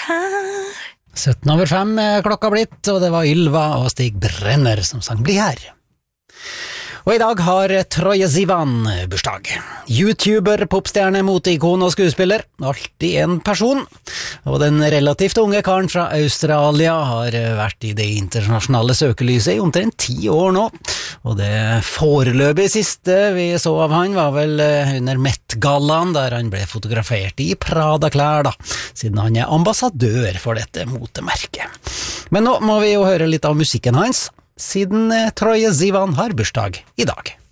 17:05 er klokka blitt, og det var Ylva og Stig Brenner som sang Bli her. Og i dag har Troye Sivan bursdag. YouTuber, popstjerne, moteikon og skuespiller. Alltid en person. Og den relativt unge karen fra Australia har vært i det internasjonale søkelyset i omtrent 10 år nå. Og det foreløpig siste vi så av han var vel under Met-gallaen, der han ble fotografert i Prada-klær, da, siden han er ambassadør for dette motemerket. Men nå må vi jo høre litt av musikken hans, siden Troye Sivan har bursdag i dag.